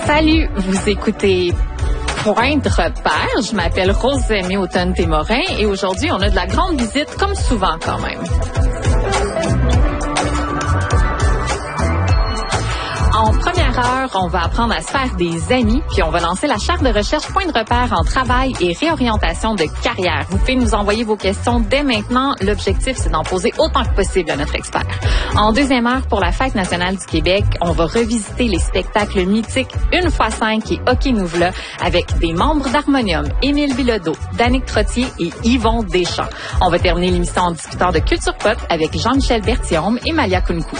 Salut, vous écoutez Point de repère. Je m'appelle Rose-Aimée Automne-Témorin et aujourd'hui, on a de la grande visite, comme souvent quand même. En première heure, on va apprendre à se faire des amis, puis on va lancer la charte de recherche Point de repère en travail et réorientation de carrière. Vous pouvez nous envoyer vos questions dès maintenant. L'objectif, c'est d'en poser autant que possible à notre expert. En deuxième heure, pour la Fête nationale du Québec, on va revisiter les spectacles mythiques 1x5 et Hockey Nous V'là avec des membres d'Harmonium, Émile Bilodeau, Danick Trottier et Yvon Deschamps. On va terminer l'émission en discutant de culture pop avec Jean-Michel Berthiaume et Malia Kunku.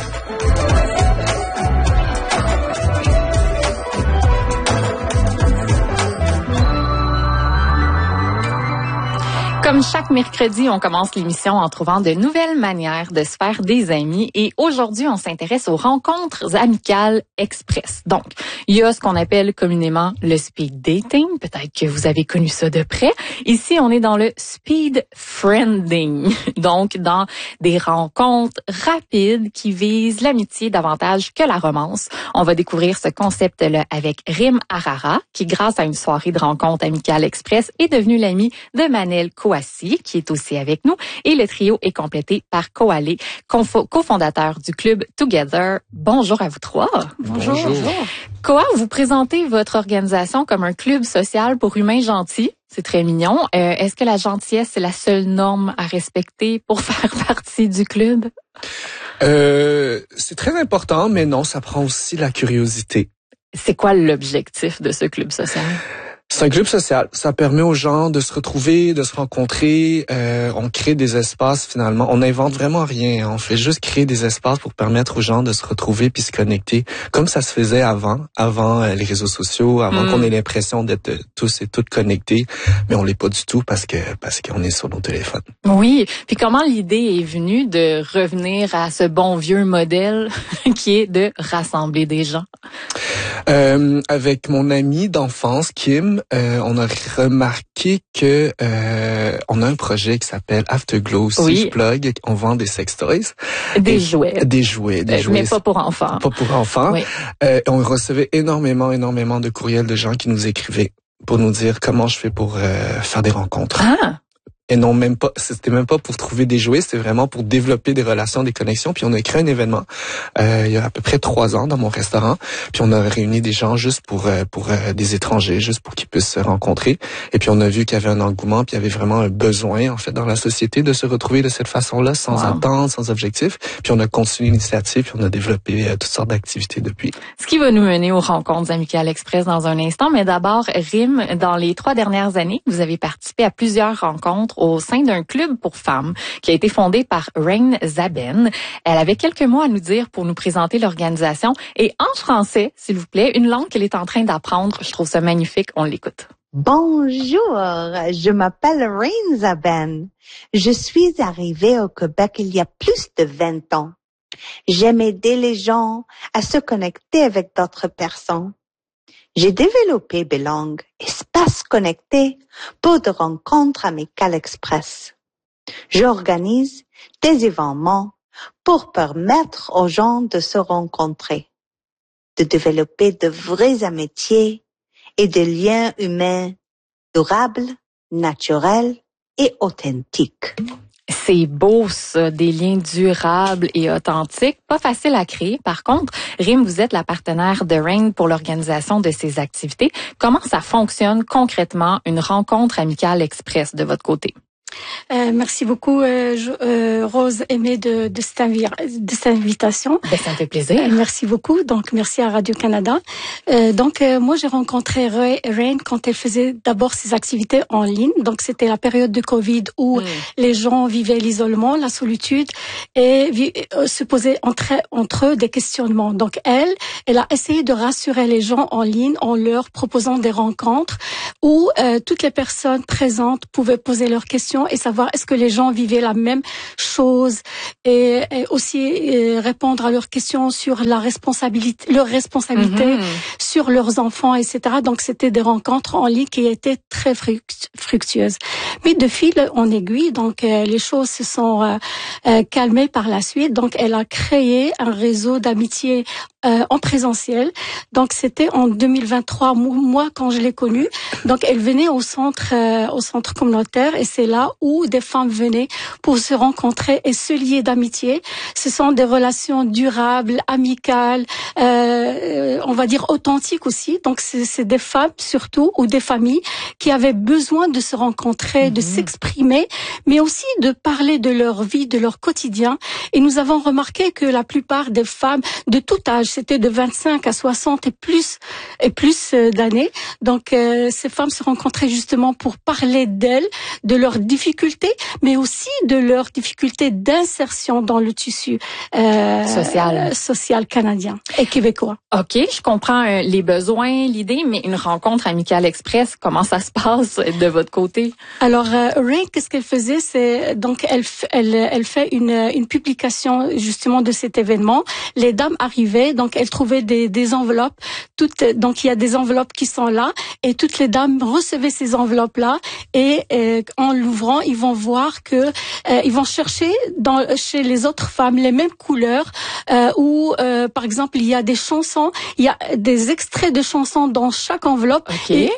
Comme chaque mercredi, on commence l'émission en trouvant de nouvelles manières de se faire des amis. Et aujourd'hui, on s'intéresse aux rencontres amicales express. Donc, il y a ce qu'on appelle communément le speed dating. Peut-être que vous avez connu ça de près. Ici, on est dans le speed friending. Donc, dans des rencontres rapides qui visent l'amitié davantage que la romance. On va découvrir ce concept-là avec Rim Arara, qui, grâce à une soirée de rencontres amicales express, est devenue l'amie de Manel Kouassi, qui est aussi avec nous. Et le trio est complété par Koale, cofondateur du club Together. Bonjour à vous trois. Bonjour. Koa, vous présentez votre organisation comme un club social pour humains gentils. C'est très mignon. Est-ce que la gentillesse est la seule norme à respecter pour faire partie du club? C'est très important, mais non, ça prend aussi la curiosité. C'est quoi l'objectif de ce club social? C'est un club social. Ça permet aux gens de se retrouver, de se rencontrer. On crée des espaces finalement. On n'invente vraiment rien. On fait juste créer des espaces pour permettre aux gens de se retrouver puis se connecter, comme ça se faisait avant les réseaux sociaux, avant qu'on ait l'impression d'être tous et toutes connectés. Mais on l'est pas du tout parce qu'on est sur nos téléphones. Oui. Puis comment l'idée est venue de revenir à ce bon vieux modèle qui est de rassembler des gens? Avec mon ami d'enfance, Kim, on a remarqué que on a un projet qui s'appelle Afterglow. Si je plug, on vend des sex toys. Des jouets. Mais pas pour enfants. Pas pour enfants. Oui. On recevait énormément de courriels de gens qui nous écrivaient pour nous dire comment je fais pour faire des rencontres. Ah! Et non, c'était même pas pour trouver des jouets, c'était vraiment pour développer des relations, des connexions. Puis on a créé un événement il y a à peu près 3 ans dans mon restaurant. Puis on a réuni des gens juste pour des étrangers, juste pour qu'ils puissent se rencontrer. Et puis on a vu qu'il y avait un engouement, puis il y avait vraiment un besoin en fait dans la société de se retrouver de cette façon-là, sans attente, sans objectif. Puis on a continué l'initiative, puis on a développé toutes sortes d'activités depuis. Ce qui va nous mener aux rencontres amicales express dans un instant. Mais d'abord, Rim, dans les 3 dernières années, vous avez participé à plusieurs rencontres au sein d'un club pour femmes qui a été fondé par Rain Zaben. Elle avait quelques mots à nous dire pour nous présenter l'organisation. Et en français, s'il vous plaît, une langue qu'elle est en train d'apprendre. Je trouve ça magnifique. On l'écoute. Bonjour, je m'appelle Rain Zaben. Je suis arrivée au Québec il y a plus de 20 ans. J'aime aider les gens à se connecter avec d'autres personnes. J'ai développé Belong, espace connecté pour des rencontres amicales express. J'organise des événements pour permettre aux gens de se rencontrer, de développer de vraies amitiés et des liens humains durables, naturels et authentiques. C'est beau, ça, des liens durables et authentiques. Pas facile à créer. Par contre, Rim, vous êtes la partenaire de Rain pour l'organisation de ces activités. Comment ça fonctionne concrètement, une rencontre amicale express de votre côté? Merci beaucoup, Rose Aimée, de cette invitation. Ça me fait plaisir. Merci beaucoup. Donc, merci à Radio-Canada. Moi, j'ai rencontré Rain quand elle faisait d'abord ses activités en ligne. Donc, c'était la période de Covid où les gens vivaient l'isolement, la solitude et se posaient entre eux des questionnements. Donc, elle a essayé de rassurer les gens en ligne en leur proposant des rencontres où toutes les personnes présentes pouvaient poser leurs questions et savoir est-ce que les gens vivaient la même chose et aussi répondre à leurs questions sur leur responsabilité sur leurs enfants, etc. Donc, c'était des rencontres en ligne qui étaient très fructueuses. Mais de fil en aiguille, donc les choses se sont calmées par la suite. Donc, elle a créé un réseau d'amitié en présentiel. Donc c'était en 2023, moi quand je l'ai connue. Donc elle venait au centre communautaire et c'est là où des femmes venaient pour se rencontrer et se lier d'amitié. Ce sont des relations durables, amicales, on va dire authentiques aussi. Donc c'est des femmes surtout ou des familles qui avaient besoin de se rencontrer, de s'exprimer, mais aussi de parler de leur vie, de leur quotidien. Et nous avons remarqué que la plupart des femmes de tout âge, c'était de 25 à 60 et plus d'années. Donc ces femmes se rencontraient justement pour parler d'elles, de leurs difficultés, mais aussi de leurs difficultés d'insertion dans le tissu social canadien et québécois. OK, je comprends les besoins, l'idée, mais une rencontre amicale express, comment ça se passe de votre côté? Alors Ray, qu'est-ce qu'elle faisait? C'est donc elle fait une publication justement de cet événement. Les dames arrivaient, donc elles trouvaient des enveloppes. Donc il y a des enveloppes qui sont là et toutes les dames recevaient ces enveloppes là et en l'ouvrant, ils vont voir que ils vont chercher chez les autres femmes les mêmes couleurs où par exemple il y a des chansons, il y a des extraits de chansons dans chaque enveloppe. Okay.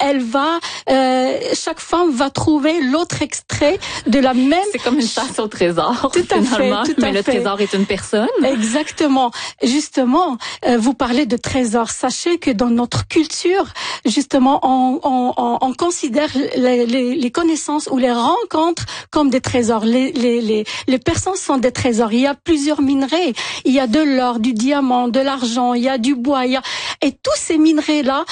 Et chaque femme va trouver l'autre extrait de la même. C'est comme une chasse au trésor. Tout à fait. Mais le trésor est une personne. Exactement. Justement, vous parlez de trésor. Sachez que dans notre culture, justement, on considère les connaissances ou les rencontres comme des trésors. Les personnes sont des trésors. Il y a plusieurs minerais. Il y a de l'or, du diamant, de l'argent, il y a du bois, et tous ces minerais-là,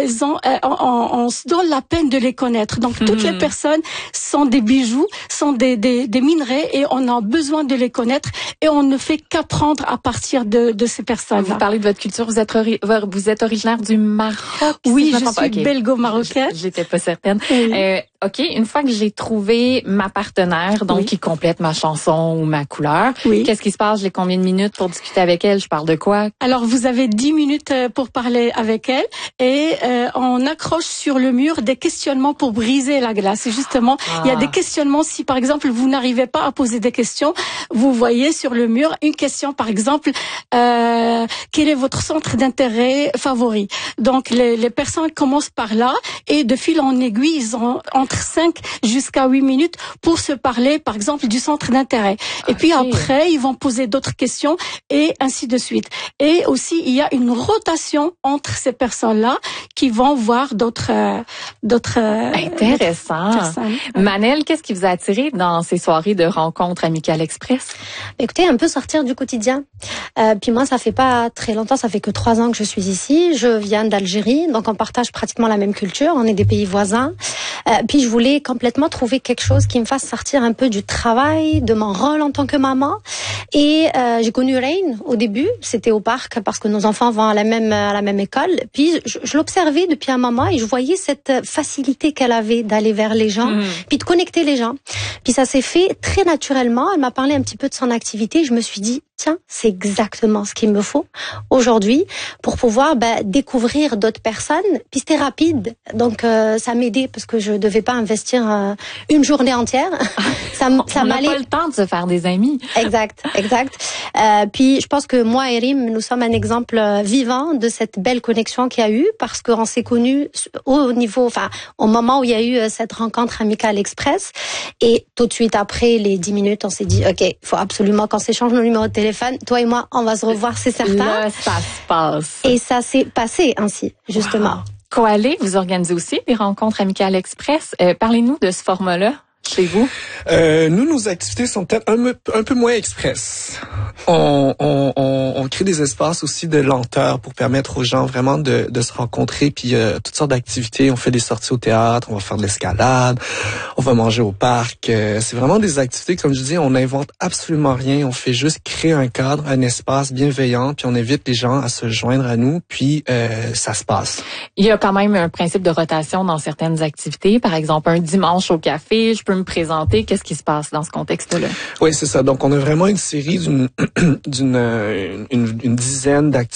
on se donne la peine de les connaître. Donc, toutes les personnes sont des bijoux, sont des minerais et on a besoin de les connaître et on ne fait qu'apprendre à partir de ces personnes-là. Vous parlez de votre culture, vous êtes originaire du Maroc? Oui, je suis belgo-marocaine. J'étais pas certaine. Oui. OK, une fois que j'ai trouvé ma partenaire, donc qui complète ma chanson ou ma couleur, qu'est-ce qui se passe? J'ai combien de minutes pour discuter avec elle? Je parle de quoi? Alors, vous avez 10 minutes pour parler avec elle et on accroche sur le mur des questionnements pour briser la glace. Et justement, il y a des questionnements. Si, par exemple, vous n'arrivez pas à poser des questions, vous voyez sur le mur une question, par exemple, quel est votre centre d'intérêt favori? Donc, les personnes commencent par là et de fil en aiguille, ils ont entre 5 jusqu'à 8 minutes pour se parler, par exemple, du centre d'intérêt. Et puis après, ils vont poser d'autres questions et ainsi de suite. Et aussi, il y a une rotation entre ces personnes-là qui vont voir d'autres intéressant. Manel, qu'est-ce qui vous a attiré dans ces soirées de rencontres amicales express? Écoutez, un peu sortir du quotidien. Puis moi, ça fait pas très longtemps, ça fait que 3 ans que je suis ici. Je viens d'Algérie, donc on partage pratiquement la même culture. On est des pays voisins. Puis je voulais complètement trouver quelque chose qui me fasse sortir un peu du travail, de mon rôle en tant que maman. Et j'ai connu Rain au début, c'était au parc parce que nos enfants vont à la même école. Puis je l'observais depuis un moment et je voyais cette facilité qu'elle avait d'aller vers les gens, puis de connecter les gens. Puis ça s'est fait très naturellement. Elle m'a parlé un petit peu de son activité. Je me suis dit, tiens, c'est exactement ce qu'il me faut aujourd'hui pour pouvoir découvrir d'autres personnes. Puis c'était rapide, donc ça m'aidait parce que je devais pas investir une journée entière. ça m'allait. On n'a pas le temps de se faire des amis. Exact. Puis je pense que moi et Rim, nous sommes un exemple vivant de cette belle connexion qu'il y a eu parce qu'on s'est connus au moment où il y a eu cette rencontre amicale express. Et tout de suite après les 10 minutes, on s'est dit, OK, il faut absolument qu'on s'échange nos numéros de téléphone. Toi et moi, on va se revoir, c'est certain. Là, ça se passe. Et ça s'est passé ainsi, justement. Wow. Coalé, vous organisez aussi des rencontres amicales express. Parlez-nous de ce format-là chez vous. Nous, nos activités sont peut-être un peu moins express. On crée des espaces aussi de lenteur pour permettre aux gens vraiment de se rencontrer, puis toutes sortes d'activités. On fait des sorties au théâtre, on va faire de l'escalade, on va manger au parc. C'est vraiment des activités, comme je dis, on n'invente absolument rien. On fait juste créer un cadre, un espace bienveillant, puis on invite les gens à se joindre à nous, puis ça se passe. Il y a quand même un principe de rotation dans certaines activités. Par exemple, un dimanche au café, je peux me présenter. Qu'est-ce qui se passe dans ce contexte-là? Oui, c'est ça. Donc, on a vraiment une série d'une dizaine d'activités